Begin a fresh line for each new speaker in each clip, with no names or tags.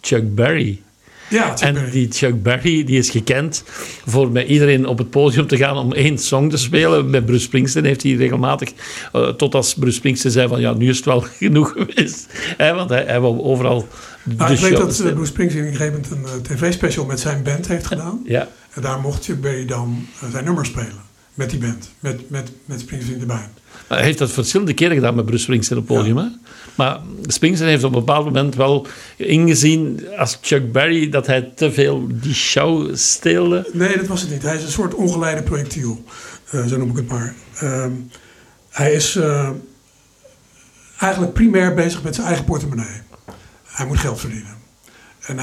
Chuck Berry.
Ja, Chuck Berry.
Die Chuck Berry die is gekend voor met iedereen op het podium te gaan om 1 song te spelen. Met Bruce Springsteen heeft hij regelmatig, tot als Bruce Springsteen zei van ja, nu is het wel genoeg geweest. Want hij wil overal
ik weet dat Bruce Springsteen op een gegeven moment een tv-special met zijn band heeft gedaan.
Ja.
En daar mocht Chuck Berry dan zijn nummer spelen. Met die band. Met Springsteen erbij.
Hij heeft dat verschillende keren gedaan met Bruce Springsteen op het podium. Ja. Hè? Maar Springsteen heeft op een bepaald moment wel ingezien als Chuck Berry dat hij te veel die show steelde.
Nee, dat was het niet. Hij is een soort ongeleide projectiel. Zo noem ik het maar. Hij is eigenlijk primair bezig met zijn eigen portemonnee. Hij moet geld verdienen. En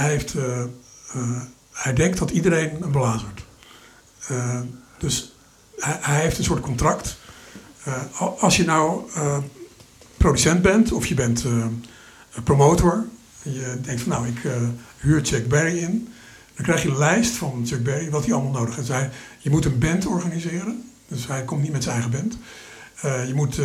hij denkt dat iedereen hem belazert. Dus hij heeft een soort contract. Als je nou producent bent of je bent promotor. En je denkt van nou, ik huur Chuck Berry in. Dan krijg je een lijst van Chuck Berry wat hij allemaal nodig heeft. Je moet een band organiseren. Dus hij komt niet met zijn eigen band. Je moet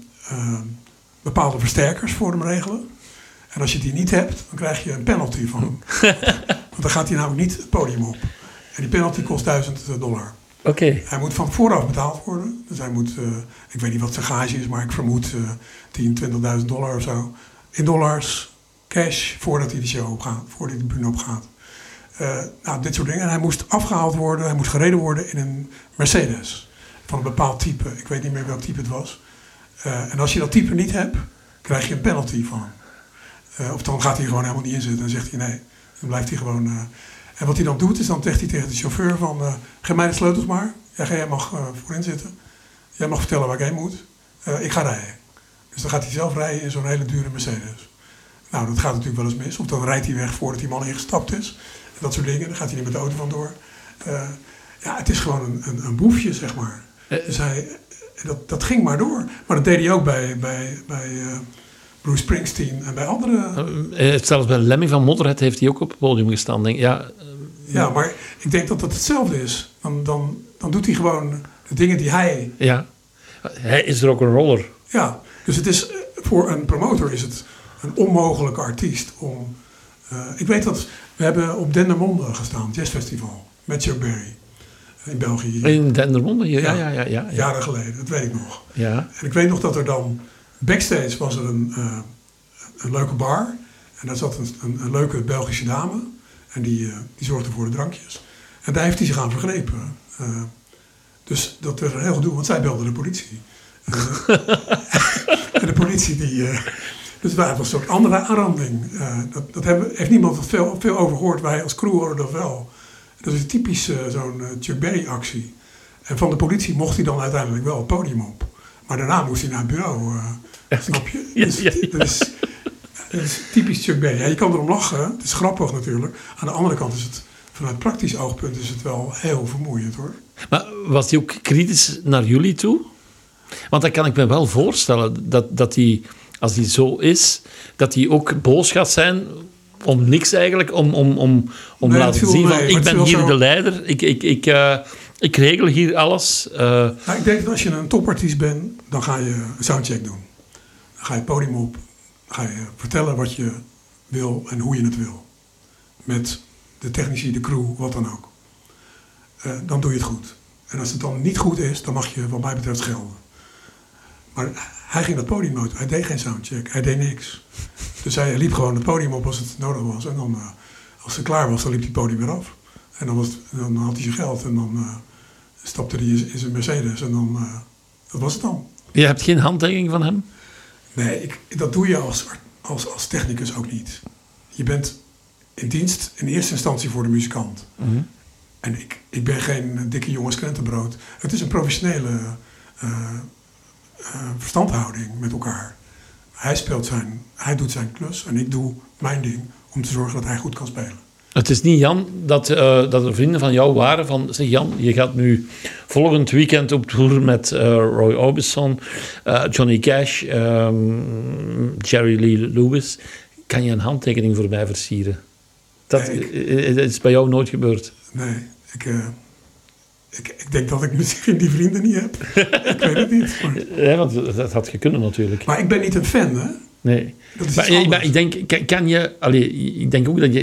bepaalde versterkers voor hem regelen. En als je die niet hebt, dan krijg je een penalty van hem. Want dan gaat hij namelijk niet het podium op. En die penalty kost $1000.
Okay.
Hij moet van vooraf betaald worden. Dus hij moet, ik weet niet wat zijn gage is, maar ik vermoed $10.000, $20.000 of zo. In dollars, cash, voordat hij de show opgaat, voordat hij de bühne opgaat. Dit soort dingen. En hij moest afgehaald worden, hij moest gereden worden in een Mercedes. Van een bepaald type. Ik weet niet meer welk type het was. En als je dat type niet hebt, krijg je een penalty van hem. Of dan gaat hij gewoon helemaal niet inzitten en zegt hij nee. Dan blijft hij gewoon... En wat hij dan doet, is dan zegt hij tegen de chauffeur van... geef mij de sleutels maar. Jij mag voorin zitten. Jij mag vertellen waar ik heen moet. Ik ga rijden. Dus dan gaat hij zelf rijden in zo'n hele dure Mercedes. Nou, dat gaat natuurlijk wel eens mis. Of dan rijdt hij weg voordat die man ingestapt is. En dat soort dingen. Dan gaat hij niet met de auto vandoor. Het is gewoon een boefje, zeg maar. Dus dat ging maar door. Maar dat deed hij ook bij Bruce Springsteen en bij andere...
zelfs bij Lemmy van Motorhead heeft hij ook op het podium gestaan. Denk,
ja, maar ik denk dat het hetzelfde is. Dan doet hij gewoon de dingen die hij...
Ja, hij is er ook een roller.
Ja, dus het is, voor een promotor is het een onmogelijke artiest om... ik weet dat we hebben op Dendermonde gestaan, jazzfestival, met Chuck Berry. In België.
In Dendermonde? Ja.
Jaren geleden, dat weet ik nog.
Ja.
En ik weet nog dat er dan... Backstage was er een leuke bar. En daar zat een leuke Belgische dame. En die zorgde voor de drankjes. En daar heeft hij zich aan vergrepen. Dus dat werd een heel gedoe, want zij belde de politie. En de politie die... dus het was een soort andere aanranding. Heeft niemand veel over gehoord. Wij als crew hoorden dat wel. Dat is typisch zo'n Chuck Berry actie. En van de politie mocht hij dan uiteindelijk wel het podium op. Maar daarna moest hij naar het bureau. Snap je? Dat is typisch Chuck Berry. Ja, je kan erom lachen. Het is grappig natuurlijk. Aan de andere kant is het, vanuit praktisch oogpunt, is het wel heel vermoeiend hoor.
Maar was hij ook kritisch naar jullie toe? Want dan kan ik me wel voorstellen dat hij, als hij zo is, dat hij ook boos gaat zijn om niks eigenlijk. Om laten zien van, ik ben hier de leider. Ik regel hier alles.
Ik denk dat als je een topartiest bent, dan ga je een soundcheck doen. Dan ga je het podium op. Dan ga je vertellen wat je wil en hoe je het wil. Met de technici, de crew, wat dan ook. Dan doe je het goed. En als het dan niet goed is, dan mag je wat mij betreft schelden. Maar hij ging dat podium nooit. Hij deed geen soundcheck. Hij deed niks. Dus hij liep gewoon het podium op als het nodig was. En dan, als het klaar was, dan liep hij het podium weer af. En dan had hij zijn geld. En dan stapte hij in zijn Mercedes. En dan, dat was het dan.
Je hebt geen handtekening van hem?
Nee, dat doe je als technicus ook niet. Je bent in dienst in eerste instantie voor de muzikant. Mm-hmm. En ik ben geen dikke jongens krentenbrood. Het is een professionele verstandhouding met elkaar. Hij doet zijn klus en ik doe mijn ding om te zorgen dat hij goed kan spelen.
Het is niet, Jan, dat er vrienden van jou waren van... Zeg Jan, je gaat nu volgend weekend op tour met Roy Orbison, Johnny Cash, Jerry Lee Lewis. Kan je een handtekening voor mij versieren? Dat is bij jou nooit gebeurd.
Nee, ik denk dat ik misschien die vrienden niet heb. Ik weet het niet. Maar...
Ja, want dat had kunnen natuurlijk.
Maar ik ben niet een fan, hè?
Nee. Maar ik denk, kan je... ik denk ook dat je